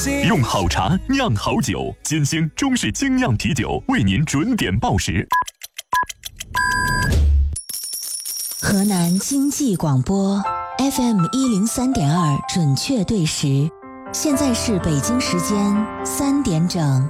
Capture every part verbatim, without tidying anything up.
用好茶酿好酒，金星中式精酿啤酒为您准点报时。 河南经济广播 F M 一零三点二准确对时，现在是北京时间三点整。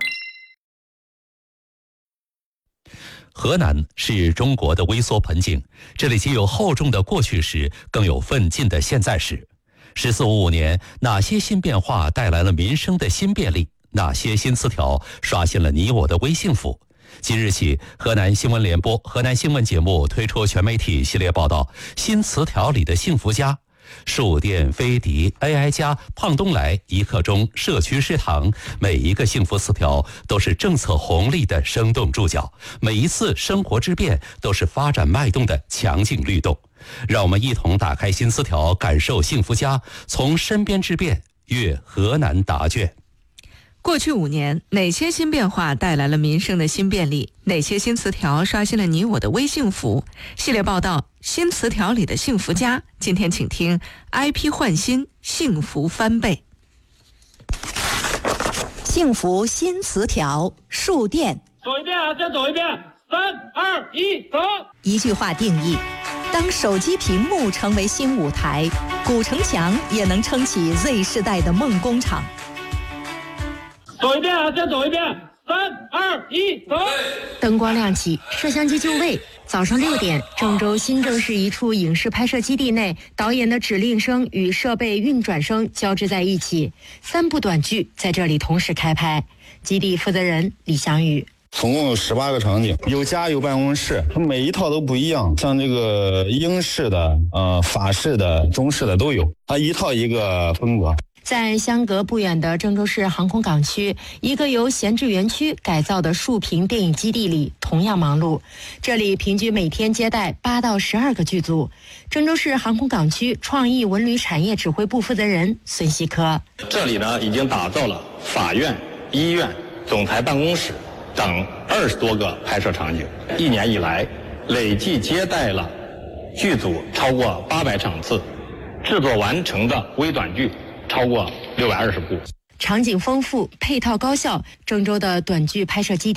河南是中国的微缩盆景，这里既有厚重的过去时，更有奋进的现在时。十四五五年，哪些新变化带来了民生的新便利？哪些新词条刷新了你我的微幸福？即日起，河南新闻联播、河南新闻节目推出全媒体系列报道《新词条里的幸福家》。树店、飞迪、A I 家、胖东来、一刻钟、社区食堂，每一个幸福词条都是政策红利的生动注脚，每一次生活之变都是发展脉动的强劲律动。让我们一同打开新词条，感受幸福家，从身边之变阅河南答卷。 过去五年，哪些新变化带来了民生的新便利？哪些新词条刷新了你我的微幸福？系列报道《新词条里的幸福家》，今天请听 I P 换新，幸福翻倍。 幸福新词条，树店。 走一遍啊，再走一遍，三二一，走。 一句话定义：当手机屏幕成为新舞台，古城墙也能撑起 Z 世代的梦工厂。 走一遍啊，再走一遍，三二一，走。 灯光亮起，摄像机就位。早上六点，郑州新郑市一处影视拍摄基地内，导演的指令声与设备运转声交织在一起，三部短剧在这里同时开拍。基地负责人李翔宇。 总共有十八个场景，有家有办公室，每一套都不一样。像这个英式的、呃法式的、中式的都有，它一套一个风格。 在相隔不远的郑州市航空港区，一个由闲置园区改造的竖屏电影基地里同样忙碌。这里平均每天接待八到十二个剧组。郑州市航空港区创意文旅产业指挥部负责人孙希科： 这里呢已经打造了法院、医院、总裁办公室等二十多个拍摄场景，一年以来累计接待了剧组超过八百场次，制作完成的微短剧超过六百二十部。 场景丰富，配套高效，郑州的短剧拍摄基地